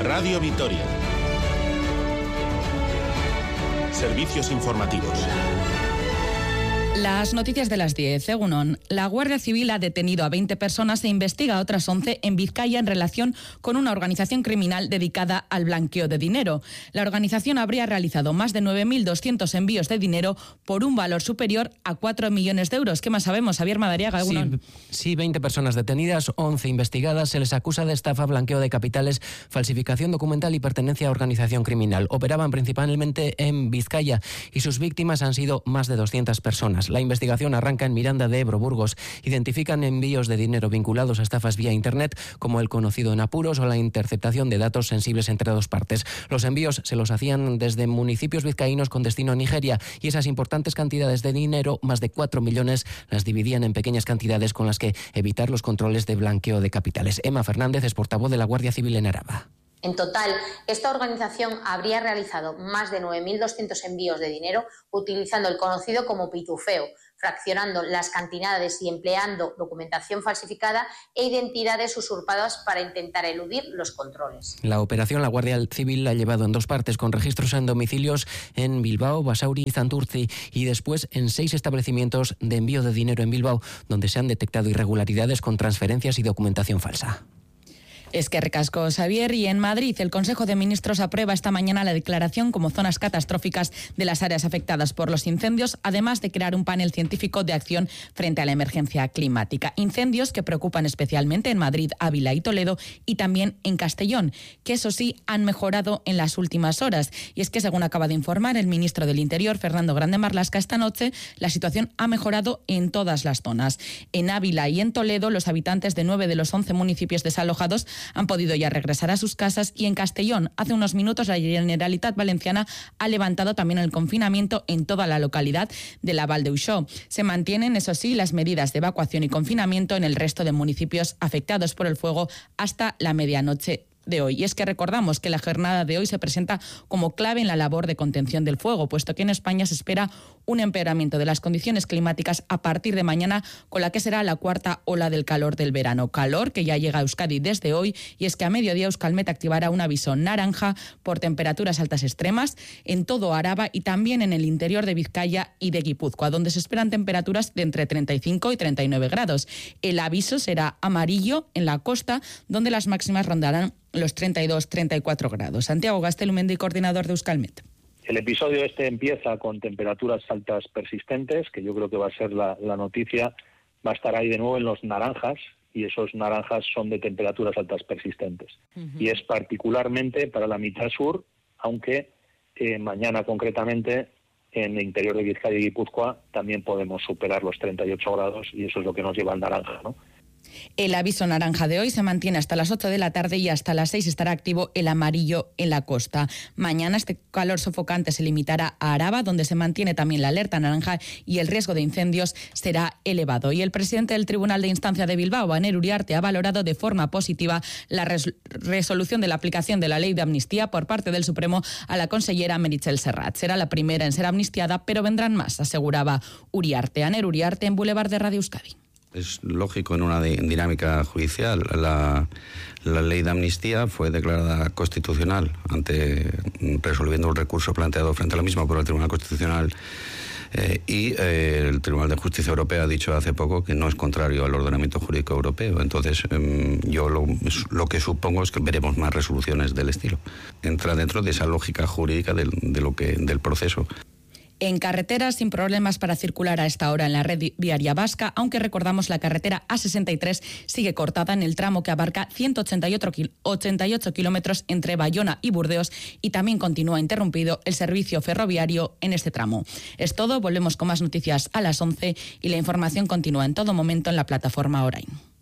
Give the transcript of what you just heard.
Radio Vitoria. Servicios informativos. Las noticias de las 10. Egunon. La Guardia Civil ha detenido a 20 personas e investiga a otras 11 en Vizcaya en relación con una organización criminal dedicada al blanqueo de dinero. La organización habría realizado más de 9.200 envíos de dinero por un valor superior a 4 millones de euros. ¿Qué más sabemos, Javier Madariaga? Egunon. Sí, 20 personas detenidas, 11 investigadas. Se les acusa de estafa, blanqueo de capitales, falsificación documental y pertenencia a organización criminal. Operaban principalmente en Vizcaya y sus víctimas han sido más de 200 personas. La investigación arranca en Miranda de Ebro, Burgos. Identifican envíos de dinero vinculados a estafas vía Internet, como el conocido en apuros o la interceptación de datos sensibles entre dos partes. Los envíos se los hacían desde municipios vizcaínos con destino a Nigeria y esas importantes cantidades de dinero, más de 4 millones, las dividían en pequeñas cantidades con las que evitar los controles de blanqueo de capitales. Emma Fernández es portavoz de la Guardia Civil en Araba. En total, esta organización habría realizado más de 9.200 envíos de dinero utilizando el conocido como pitufeo, fraccionando las cantidades y empleando documentación falsificada e identidades usurpadas para intentar eludir los controles. La operación la Guardia Civil la ha llevado en dos partes, con registros en domicilios en Bilbao, Basauri y Santurtzi, y después en 6 establecimientos de envío de dinero en Bilbao, donde se han detectado irregularidades con transferencias y documentación falsa. Es que recasco, Xavier. Y en Madrid, el Consejo de Ministros aprueba esta mañana la declaración como zonas catastróficas de las áreas afectadas por los incendios, además de crear un panel científico de acción frente a la emergencia climática. Incendios que preocupan especialmente en Madrid, Ávila y Toledo, y también en Castellón, que eso sí han mejorado en las últimas horas. Y es que, según acaba de informar el ministro del Interior, Fernando Grande Marlaska, esta noche la situación ha mejorado en todas las zonas. En Ávila y en Toledo, los habitantes de 9 de los 11 municipios desalojados han podido ya regresar a sus casas, y en Castellón, hace unos minutos, la Generalitat Valenciana ha levantado también el confinamiento en toda la localidad de la Val d'Uixó. Se mantienen, eso sí, las medidas de evacuación y confinamiento en el resto de municipios afectados por el fuego hasta la medianoche de hoy. Y es que recordamos que la jornada de hoy se presenta como clave en la labor de contención del fuego, puesto que en España se espera un empeoramiento de las condiciones climáticas a partir de mañana, con la que será la cuarta ola del calor del verano. Calor que ya llega a Euskadi desde hoy, y es que a mediodía Euskalmet activará un aviso naranja por temperaturas altas extremas en todo Araba y también en el interior de Vizcaya y de Guipúzcoa, donde se esperan temperaturas de entre 35 y 39 grados. El aviso será amarillo en la costa, donde las máximas rondarán los 32-34 grados. Santiago Gastelumendi, coordinador de Euskalmet. El episodio empieza con temperaturas altas persistentes, que yo creo que va a ser la noticia. Va a estar ahí de nuevo en los naranjas, y esos naranjas son de temperaturas altas persistentes. Y es particularmente para la mitad sur, aunque mañana concretamente en el interior de Vizcaya y Guipúzcoa también podemos superar los 38 grados, y eso es lo que nos lleva al naranja, ¿no? El aviso naranja de hoy se mantiene hasta las 8 de la tarde y hasta las 6 estará activo el amarillo en la costa. Mañana este calor sofocante se limitará a Araba, donde se mantiene también la alerta naranja y el riesgo de incendios será elevado. Y el presidente del Tribunal de Instancia de Bilbao, Aner Uriarte, ha valorado de forma positiva la resolución de la aplicación de la ley de amnistía por parte del Supremo a la consellera Meritxell Serrat. Será la primera en ser amnistiada, pero vendrán más, aseguraba Uriarte. Aner Uriarte en Boulevard de Radio Euskadi. Es lógico en una dinámica judicial. La ley de amnistía fue declarada constitucional resolviendo el recurso planteado frente a la misma por el Tribunal Constitucional, y el Tribunal de Justicia Europea ha dicho hace poco que no es contrario al ordenamiento jurídico europeo. Entonces, yo lo que supongo es que veremos más resoluciones del estilo. Entra dentro de esa lógica jurídica del proceso. En carreteras, sin problemas para circular a esta hora en la red viaria vasca, aunque recordamos la carretera A63 sigue cortada en el tramo que abarca 188 kilómetros entre Bayona y Burdeos, y también continúa interrumpido el servicio ferroviario en este tramo. Es todo, volvemos con más noticias a las 11 y la información continúa en todo momento en la plataforma Orain.